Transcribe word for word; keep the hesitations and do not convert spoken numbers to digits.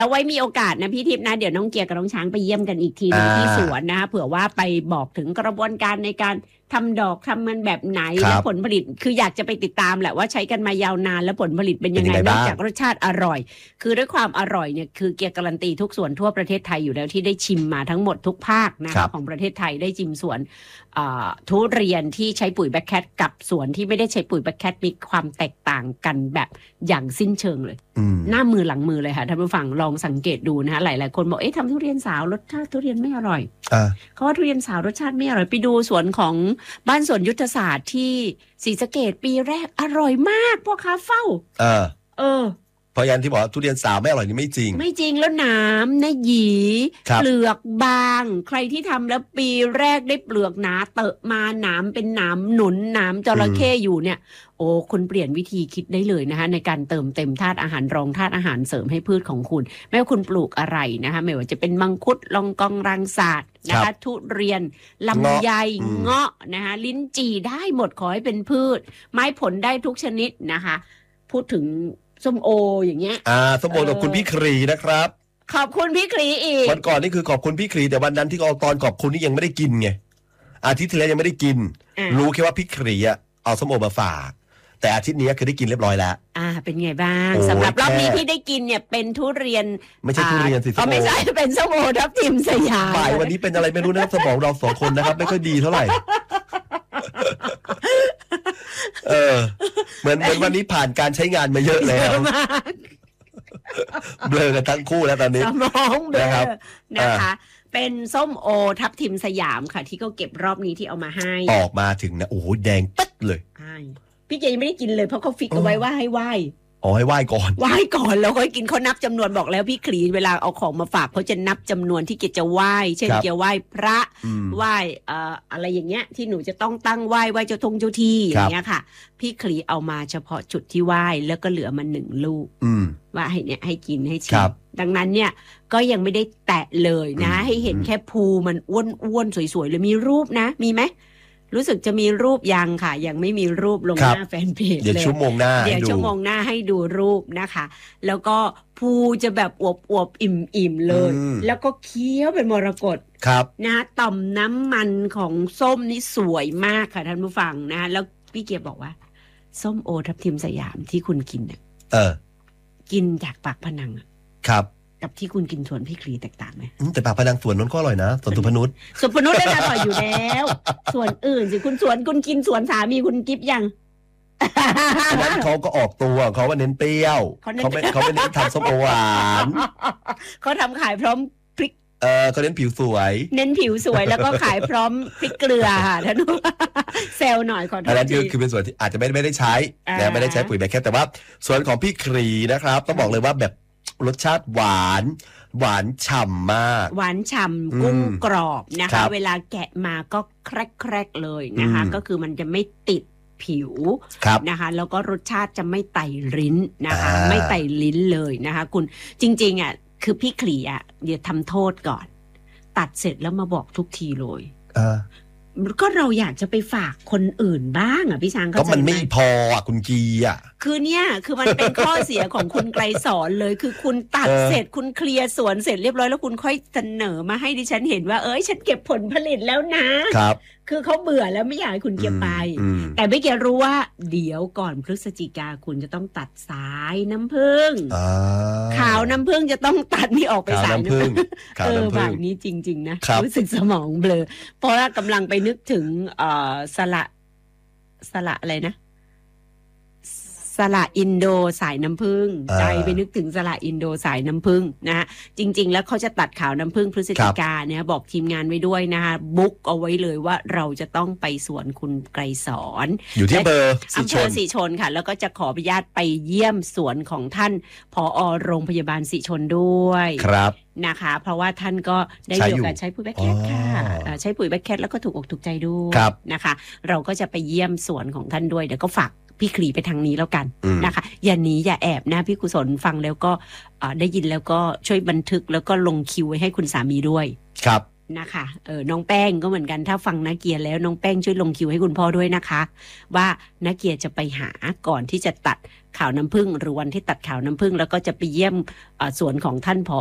เอาไว้มีโอกาสนะพี่ทิพย์นะเดี๋ยวน้องเกียร์กับน้องช้างไปเยี่ยมกันอีกทีนึงที่สวนนะคะเผื่อว่าไปบอกถึงกระบวนการในการทำดอกทำมันแบบไหนและผลผลิตคืออยากจะไปติดตามแหละว่าใช้กันมายาวนานแล้วผลผลิตเป็นยังไงนอกจากรสชาติอร่อยคือด้วยความอร่อยเนี่ยคือเกียร์การันตีทุกสวนทั่วประเทศไทยอยู่แล้วที่ได้ชิมมาทั้งหมดทุกภาคนะคะของประเทศไทยได้ชิมสวนทุเรียนที่ใช้ปุ๋ยแบคแคทกับสวนที่ไม่ได้ใช้ปุ๋ยแบคแคทมีความแตกต่างกันแบบอย่างสิ้นเชิงเลยหน้ามือหลังมือเลยค่ะท่านผู้ฟังลองสังเกตดูนะคะหลายๆคนบอกเอ๊ะทำทุเรียนสาวรสชาติทุเรียนไม่อร่อยเขาว่าทุเรียนสาวรสชาติไม่อร่อยไปดูสวนของบ้านสวนยุทธศาสตร์ที่ศรีสะเกษปีแรกอร่อยมากพ่อค้าเฝ้าเออเออเพราะยันที่บอกทุเรียนสาวไม่อร่อยนี่ไม่จริงไม่จริงแล้วหนามนะหยีเปลือกบางใครที่ทำแล้วปีแรกได้เปลือกหนาเตอะมาหนามเป็นหนามหนุนหนามจระเข้อยู่เนี่ยโอ้คุณเปลี่ยนวิธีคิดได้เลยนะคะในการเติมเต็มธาตุอาหารรองธาตุอาหารเสริมให้พืชของคุณไม่ว่าคุณปลูกอะไรนะคะไม่ว่าจะเป็นมังคุดลองกองรังสาดนะคะทุเรียนลำไยเงาะนะคะลิ้นจี่ได้หมดขอให้เป็นพืชไม้ผลได้ทุกชนิดนะคะพูดถึงส้มโออย่างเงี้ยอ่าส้มโอขอบคุณพี่ครีนะครับขอบคุณพี่ครีอีกวันก่อนนี่คือขอบคุณพี่ครีแต่วันนั้นที่เอาตอนขอบคุณนี่ยังไม่ได้กินไงอาทิตย์ที่แล้วยังไม่ได้กินรู้แค่ว่าพี่ครีอ่ะเอาส้มโอมาฝากแต่อาทิตย์นี้คือได้กินเรียบร้อยแล้วอ่าเป็นไงบ้างสำหรับรอบนี้ที่ได้กินเนี่ยเป็นทุเรียนไม่ใช่ทุเรียนสิอ๋อไม่ใช่เป็นส้มโอทับทิมสยามบ่ายวันนี้เป็นอะไรไม่รู้นะสมองเราสองคนนะครับไม่ค่อยดีเท่าไหร่เออเหมือนเหมือนวันนี้ผ่านการใช้งานมาเยอะแล้วเบลอกันทั้งคู่แล้วตอนนี้สมองเบลอนะคะเป็นส้มโอทับทิมสยามค่ะที่เขาเก็บรอบนี้ที่เอามาให้ออกมาถึงนะโอ้โหแดงปึ๊ดเลยใช่พี่เจยังไม่ได้กินเลยเพราะเขาฟิกเอาไว้ว่าให้ไหว้อ๋อให้ไหว้ก่อนไหว้ก่อนแล้วค่อยกินเขานับจำนวนบอกแล้วพี่คลีเวลาเอาของมาฝากเขาจะนับจำนวนที่เกียรจะไหว้เช่นเกียรไหว้พระไหว้เอ่ออะไรอย่างเงี้ยที่หนูจะต้องตั้งไหว้ไหว้เจ้าทงเจ้าที่อย่างเงี้ยค่ะพี่คลีเอามาเฉพาะจุดที่ไหว้แล้วก็เหลือมาหนึ่งลูกว่าให้เนี่ยให้กินให้ชิมดังนั้นเนี่ยก็ยังไม่ได้แตะเลยนะให้เห็นแค่ภูมันอ้วนๆสวยๆเลยมีรูปนะมีไหมรู้สึกจะมีรูปยังค่ะยังไม่มีรูปลงหน้าแฟนเพจเลยเดี๋ยวชั่วโมงหน้าเดี๋ยวชั่วโมงหน้าให้ดูรูปนะคะแล้วก็ภูจะแบบอวบอวบอิ่มอิ่มเลยแล้วก็เคี้ยวเป็นมรกตนะต่อมน้ำมันของส้มนี่สวยมากค่ะท่านผู้ฟังนะแล้วพี่เกียร์บอกว่าส้มโอทับทิมสยามที่คุณกินเนี่ยเออกินจากปากพนังครับกับที่คุณกินสวนพี่คลีแตกต่างไหมแต่ปากพนังสวนนั้นก็อร่อยนะสวนสุพนุชสวนสุพนุชได้อร่อยอยู่แล้วส่วนอื่นสิคุณสวนคุณกินสวนสามีคุณกิ๊บยังอันนั้นเขาก็ออกตัวเขาว่าเน้นเปรี้ยวเขาไม่เขาไม่เน้นทำส้มโอหวานเขาทำขายพร้อมพริกเออเขาเน้นผิวสวยเน้นผิวสวยแล้วก็ขายพร้อมพริกเกลือค่ะท่านเซลหน่อยขอโทษอันนั้นคือคือเป็นส่วนที่อาจจะไม่ไม่ได้ใช้นะไม่ได้ใช้ปุ๋ยแบคแคทแต่ว่าส่วนของพี่ครีนะครับต้องบอกเลยว่าแบบรสชาติหวานหวานฉ่ำมากหวานฉ่ำกุ้งกรอบนะคะเวลาแกะมาก็แครกๆเลยนะคะก็คือมันจะไม่ติดผิวนะคะแล้วก็รสชาติจะไม่ไต่ลิ้นนะคะไม่ไต่ลิ้นเลยนะคะคุณจริงๆอ่ะคือพี่คลีอ่ะเดี๋ยวทำโทษก่อนตัดเสร็จแล้วมาบอกทุกทีเลยก็เราอยากจะไปฝากคนอื่นบ้างอ่ะพี่ช้างเข้าใจไหมก็มันไม่พออ่ะคุณกีอ่ะคือเนี่ยคือมันเป็นข้อเสียของคุณไกรสอนเลยคือคุณตัดเสร็จคุณเคลียร์สวนเสร็จเรียบร้อยแล้วคุณค่อยเสนอมาให้ดิฉันเห็นว่าเอ้ยฉันเก็บผลผลิตแล้วนะครับคือเขาเบื่อแล้วไม่อยากให้คุณเก็บไปแต่ไม่เกี่ยวรู้ว่าเดี๋ยวก่อนพฤศจิกาคุณจะต้องตัดสายน้ำผึ้งขาวน้ำผึ้งจะต้องตัดนี่ออกไปสายน้ำผึ้งเออแบบนี้จริงๆนะรู้สึกสมองเบลอเพราะว่ากำลังไปนึกถึงเอ่อสละสละอะไรนะสละอินโดสายน้ำผึ้งใจไปนึกถึงสละอินโดสายน้ำผึ้งนะฮะจริงๆแล้วเขาจะตัดขาวน้ำผึ้งพฤศจิกาเนี่ยบอกทีมงานไว้ด้วยนะคะบุ๊กเอาไว้เลยว่าเราจะต้องไปสวนคุณไกรสอนอยู่ที่อำเภออำเภอศรีชนค่ะแล้วก็จะขออนุญาตไปเยี่ยมสวนของท่านผอ.โรงพยาบาลศรีชนด้วยครับนะคะเพราะว่าท่านก็ได้มีโอกาสใช้ปุ๋ยแบคแคทค่ะใช้ปุ๋ยแบคแคทแล้วก็ถูกอกถูกใจด้วยนะคะเราก็จะไปเยี่ยมสวนของท่านด้วยเดี๋ยวก็ฝากพี่คลีไปทางนี้แล้วกันนะคะอย่าหนีอย่าแอบนะพี่กุศลฟังแล้วก็ได้ยินแล้วก็ช่วยบันทึกแล้วก็ลงคิวไว้ให้คุณสามีด้วยครับนะคะเออน้องแป้งก็เหมือนกันถ้าฟังนักเกียร์แล้วน้องแป้งช่วยลงคิวให้คุณพ่อด้วยนะคะ ว่านักเกียร์จะไปหาก่อนที่จะตัดข่าวน้ำผึ้งหรือวันที่ตัดข่าวน้ำผึ้งแล้วก็จะไปเยี่ยมสวนของท่านผอ